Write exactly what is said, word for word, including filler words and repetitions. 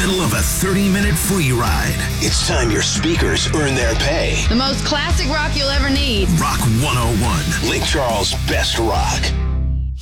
middle of a thirty-minute free ride. It's time your speakers earn their pay. The most classic rock you'll ever need. Rock one oh one. Lake Charles' best rock.